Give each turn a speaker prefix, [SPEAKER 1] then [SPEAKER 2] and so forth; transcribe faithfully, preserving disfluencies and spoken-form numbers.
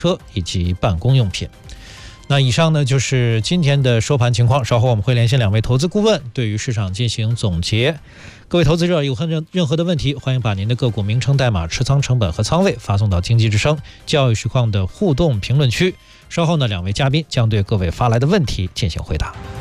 [SPEAKER 1] 车以及办公用品。那以上呢就是今天的收盘情况，稍后我们会连线两位投资顾问，对于市场进行总结。各位投资者有任任何的问题，欢迎把您的个股名称、代码、持仓成本和仓位发送到经济之声教育实况的互动评论区。稍后呢，两位嘉宾将对各位发来的问题进行回答。